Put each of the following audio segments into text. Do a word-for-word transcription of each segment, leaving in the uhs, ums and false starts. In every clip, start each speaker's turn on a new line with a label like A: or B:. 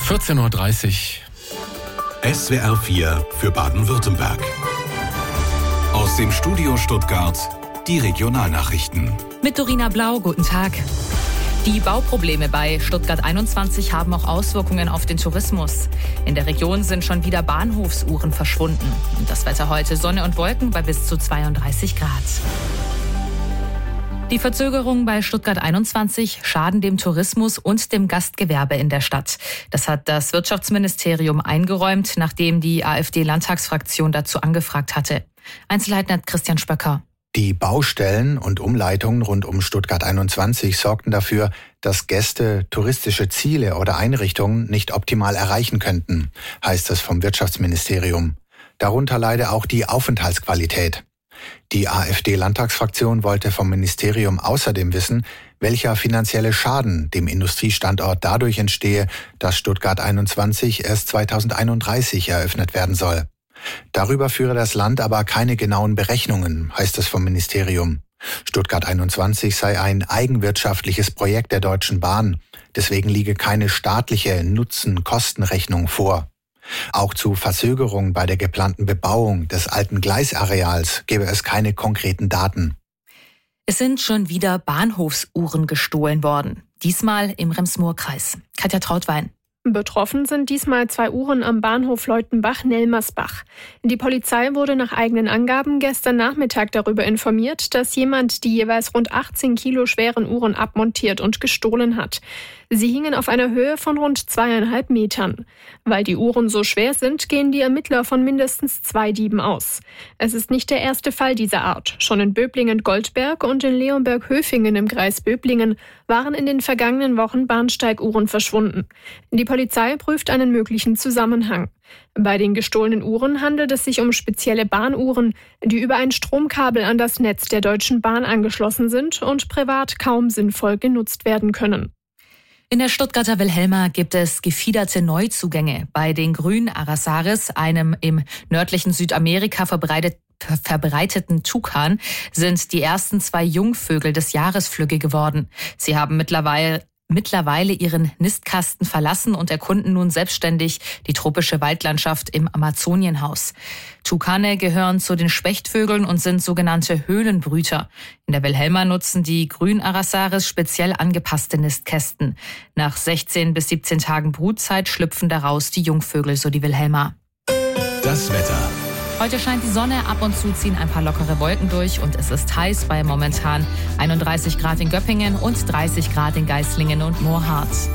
A: vierzehn Uhr dreißig.
B: S W R vier für Baden-Württemberg. Aus dem Studio Stuttgart die Regionalnachrichten.
C: Mit Dorina Blau, guten Tag. Die Bauprobleme bei Stuttgart einundzwanzig haben auch Auswirkungen auf den Tourismus. In der Region sind schon wieder Bahnhofsuhren verschwunden. Und das Wetter heute: Sonne und Wolken bei bis zu zweiunddreißig Grad. Die Verzögerungen bei Stuttgart einundzwanzig schaden dem Tourismus und dem Gastgewerbe in der Stadt. Das hat das Wirtschaftsministerium eingeräumt, nachdem die AfD-Landtagsfraktion dazu angefragt hatte. Einzelheiten hat Christian Spöcker.
D: Die Baustellen und Umleitungen rund um Stuttgart einundzwanzig sorgten dafür, dass Gäste touristische Ziele oder Einrichtungen nicht optimal erreichen könnten, heißt es vom Wirtschaftsministerium. Darunter leide auch die Aufenthaltsqualität. Die AfD-Landtagsfraktion wollte vom Ministerium außerdem wissen, welcher finanzielle Schaden dem Industriestandort dadurch entstehe, dass Stuttgart einundzwanzig erst zweitausendeinunddreißig eröffnet werden soll. Darüber führe das Land aber keine genauen Berechnungen, heißt es vom Ministerium. Stuttgart einundzwanzig sei ein eigenwirtschaftliches Projekt der Deutschen Bahn. Deswegen liege keine staatliche Nutzen-Kosten-Rechnung vor. Auch zu Verzögerungen bei der geplanten Bebauung des alten Gleisareals gäbe es keine konkreten Daten.
C: Es sind schon wieder Bahnhofsuhren gestohlen worden. Diesmal im Rems-Murr-Kreis. Katja Trautwein.
E: Betroffen sind diesmal zwei Uhren am Bahnhof Leutenbach-Nelmersbach. Die Polizei wurde nach eigenen Angaben gestern Nachmittag darüber informiert, dass jemand die jeweils rund achtzehn Kilo schweren Uhren abmontiert und gestohlen hat. Sie hingen auf einer Höhe von rund zweieinhalb Metern. Weil die Uhren so schwer sind, gehen die Ermittler von mindestens zwei Dieben aus. Es ist nicht der erste Fall dieser Art. Schon in Böblingen-Goldberg und in Leonberg-Höfingen im Kreis Böblingen waren in den vergangenen Wochen Bahnsteiguhren verschwunden. Die Polizei prüft einen möglichen Zusammenhang. Bei den gestohlenen Uhren handelt es sich um spezielle Bahnuhren, die über ein Stromkabel an das Netz der Deutschen Bahn angeschlossen sind und privat kaum sinnvoll genutzt werden können.
C: In der Stuttgarter Wilhelma gibt es gefiederte Neuzugänge. Bei den Grünarasaris, einem im nördlichen Südamerika verbreitet, verbreiteten Tukan, sind die ersten zwei Jungvögel des Jahres flügge geworden. Sie haben mittlerweile mittlerweile ihren Nistkasten verlassen und erkunden nun selbstständig die tropische Waldlandschaft im Amazonienhaus. Tukane gehören zu den Spechtvögeln und sind sogenannte Höhlenbrüter. In der Wilhelma nutzen die Grünarasaris speziell angepasste Nistkästen. Nach sechzehn bis siebzehn Tagen Brutzeit schlüpfen daraus die Jungvögel, so die Wilhelma.
B: Das Wetter.
C: Heute scheint die Sonne, ab und zu ziehen ein paar lockere Wolken durch und es ist heiß bei momentan einunddreißig Grad in Göppingen und dreißig Grad in Geislingen und Moorhardt.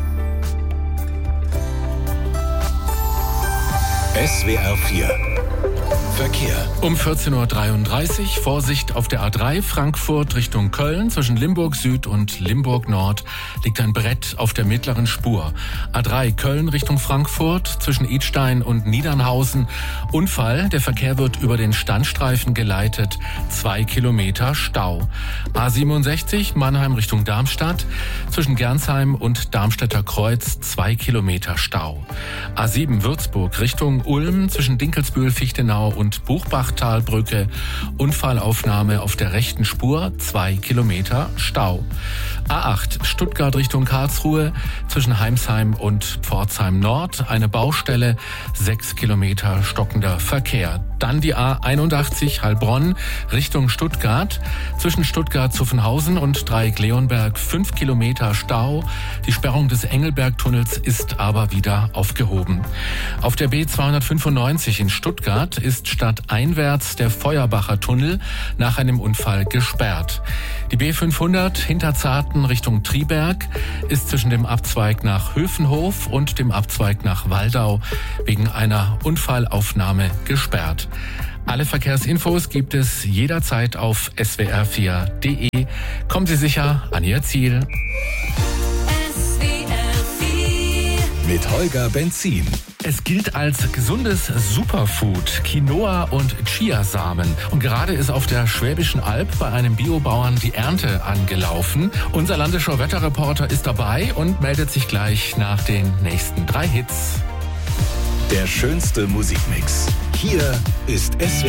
B: S W R vier Verkehr.
A: Um vierzehn Uhr dreiunddreißig, Vorsicht auf der A drei Frankfurt Richtung Köln. Zwischen Limburg Süd und Limburg Nord liegt ein Brett auf der mittleren Spur. A drei Köln Richtung Frankfurt zwischen Idstein und Niedernhausen. Unfall, der Verkehr wird über den Standstreifen geleitet. Zwei Kilometer Stau. A siebenundsechzig Mannheim Richtung Darmstadt. Zwischen Gernsheim und Darmstädter Kreuz zwei Kilometer Stau. A sieben Würzburg Richtung Ulm zwischen Dinkelsbühl, Fichtenau und Buchbachtalbrücke. Unfallaufnahme auf der rechten Spur, zwei Kilometer Stau. A acht Stuttgart Richtung Karlsruhe zwischen Heimsheim und Pforzheim Nord. Eine Baustelle, sechs Kilometer stockender Verkehr. Dann die A einundachtzig Heilbronn Richtung Stuttgart. Zwischen Stuttgart-Zuffenhausen und Dreieck-Leonberg fünf Kilometer Stau. Die Sperrung des Engelberg-Tunnels ist aber wieder aufgehoben. Auf der B zweihundertfünfundneunzig in Stuttgart ist stadteinwärts der Feuerbacher Tunnel nach einem Unfall gesperrt. Die B fünfhundert Hinterzarten Richtung Triberg ist zwischen dem Abzweig nach Höfenhof und dem Abzweig nach Waldau wegen einer Unfallaufnahme gesperrt. Alle Verkehrsinfos gibt es jederzeit auf S W R vier Punkt de. Kommen Sie sicher an Ihr Ziel.
B: S W R vier mit Holger Benzin.
A: Es gilt als gesundes Superfood, Quinoa und Chiasamen. Und gerade ist auf der Schwäbischen Alb bei einem Biobauern die Ernte angelaufen. Unser Landesschau-Wetterreporter ist dabei und meldet sich gleich nach den nächsten drei Hits.
B: Der schönste Musikmix. Hier ist S W R